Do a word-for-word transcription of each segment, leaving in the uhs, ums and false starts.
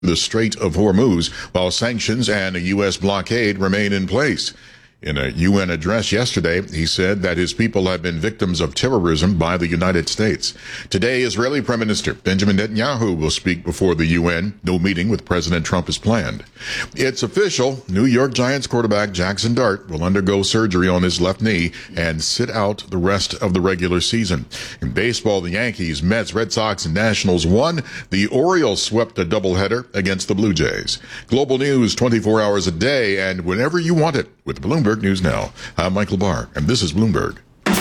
the Strait of Hormuz, while sanctions and a U S blockade remain in place. In a U N address yesterday, he said that his people have been victims of terrorism by the United States. Today, Israeli Prime Minister Benjamin Netanyahu will speak before the U N. No meeting with President Trump is planned. It's official. New York Giants quarterback Jackson Dart will undergo surgery on his left knee and sit out the rest of the regular season. In baseball, the Yankees, Mets, Red Sox, and Nationals won. The Orioles swept a doubleheader against the Blue Jays. Global news twenty-four hours a day and whenever you want it with Bloomberg News Now. I'm Michael Barr, and this is Bloomberg.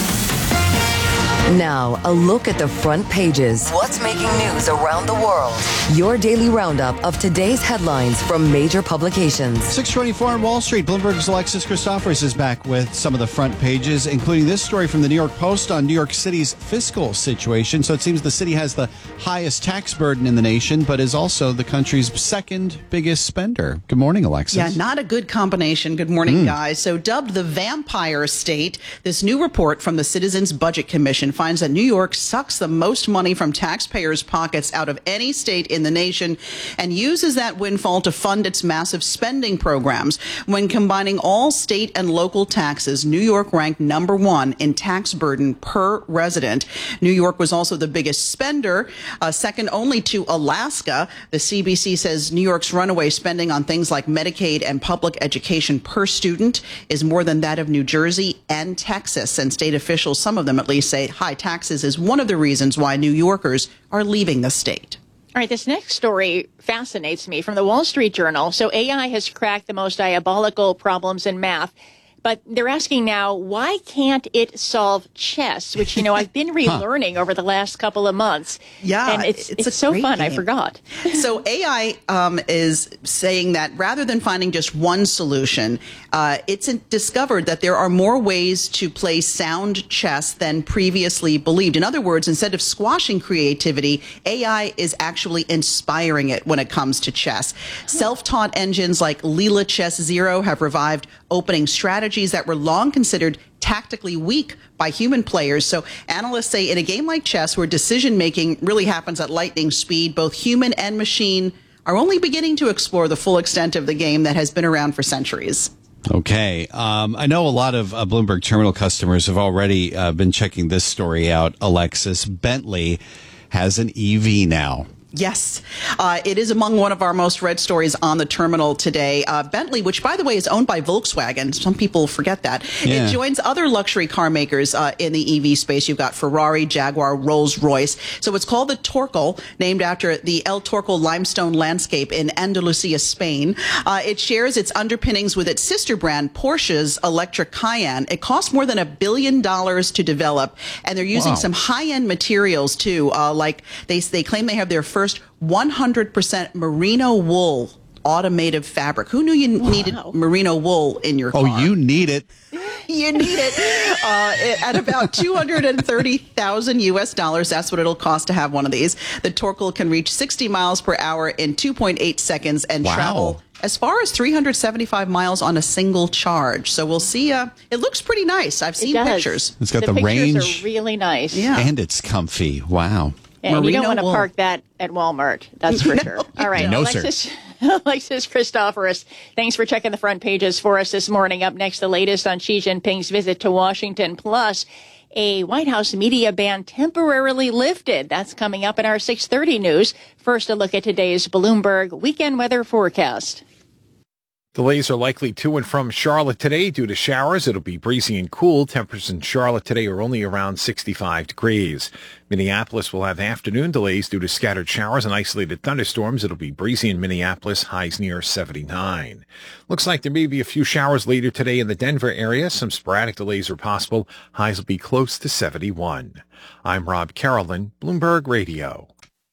Now, a look at the front pages. What's making news around the world? Your daily roundup of today's headlines from major publications. six twenty-four on Wall Street. Bloomberg's Alexis Christoforous is back with some of the front pages, including this story from the New York Post on New York City's fiscal situation. So it seems the city has the highest tax burden in the nation, but is also the country's second biggest spender. Good morning, Alexis. Yeah, not a good combination. Good morning, mm. guys. So dubbed the vampire state, this new report from the Citizens Budget Commission finds that New York sucks the most money from taxpayers' pockets out of any state in the nation and uses that windfall to fund its massive spending programs. When combining all state and local taxes, New York ranked number one in tax burden per resident. New York was also the biggest spender, uh, second only to Alaska. The C B C says New York's runaway spending on things like Medicaid and public education per student is more than that of New Jersey and Texas. And state officials, some of them at least, say high taxes is one of the reasons why New Yorkers are leaving the state. All right, this next story fascinates me from the Wall Street Journal. So A I has cracked the most diabolical problems in math. But they're asking now, why can't it solve chess? Which, you know, I've been relearning huh. over the last couple of months. Yeah. And it's, it's, it's so fun. Game. I forgot. So A I um, is saying that rather than finding just one solution, uh, it's discovered that there are more ways to play sound chess than previously believed. In other words, instead of squashing creativity, A I is actually inspiring it when it comes to chess. Self-taught engines like Leela Chess Zero have revived opening strategies that were long considered tactically weak by human players. So analysts say in a game like chess, where decision-making really happens at lightning speed, both human and machine are only beginning to explore the full extent of the game that has been around for centuries. Okay. Um, I know a lot of uh, Bloomberg Terminal customers have already uh, been checking this story out, Alexis. Bentley has an E V now. Yes, uh, it is among one of our most read stories on the terminal today. Uh, Bentley, which, by the way, is owned by Volkswagen. Some people forget that. Yeah. It joins other luxury car makers uh, in the E V space. You've got Ferrari, Jaguar, Rolls-Royce. So it's called the Torcal, named after the El Torcal limestone landscape in Andalusia, Spain. Uh, it shares its underpinnings with its sister brand, Porsche's electric Cayenne. It costs more than a billion dollars to develop, and they're using wow. some high-end materials, too. Uh, like they, they claim they have their first First, one hundred percent merino wool automotive fabric. Who knew you wow. needed merino wool in your car? Oh, you need it. You need it. Uh, at about two hundred thirty thousand U S dollars, that's what it'll cost to have one of these. The Torcal can reach sixty miles per hour in two point eight seconds and wow. travel as far as three hundred seventy-five miles on a single charge. So we'll see. Uh, it looks pretty nice. I've seen it pictures. It's got the, the, the range. Pictures are really nice. Yeah. And it's comfy. Wow. And Merino you don't want to wool. park that at Walmart. That's for no, sure. All right. No, Alexis, sir. Alexis Christoforous, thanks for checking the front pages for us this morning. Up next, the latest on Xi Jinping's visit to Washington. Plus, a White House media ban temporarily lifted. That's coming up in our six thirty news. First, a look at today's Bloomberg weekend weather forecast. Delays are likely to and from Charlotte today due to showers. It'll be breezy and cool. Temperatures in Charlotte today are only around sixty-five degrees. Minneapolis will have afternoon delays due to scattered showers and isolated thunderstorms. It'll be breezy in Minneapolis, highs near seventy-nine. Looks like there may be a few showers later today in the Denver area. Some sporadic delays are possible. Highs will be close to seventy-one. I'm Rob Carolyn, Bloomberg Radio.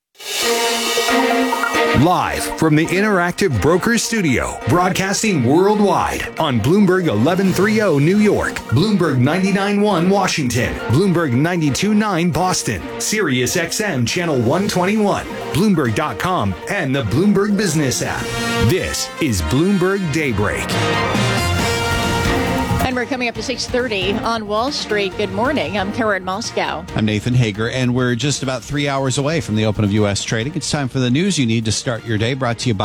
Live from the Interactive Brokers Studio, broadcasting worldwide on Bloomberg eleven thirty New York, Bloomberg ninety-nine point one Washington, Bloomberg ninety-two point nine Boston, Sirius X M Channel one twenty-one, Bloomberg dot com, and the Bloomberg Business app. This is Bloomberg Daybreak. And Bloomberg coming up at six thirty on Wall Street. Good morning. I'm Karen Moscow. I'm Nathan Hager, and we're just about three hours away from the open of U S trading. It's time for the news you need to start your day, brought to you by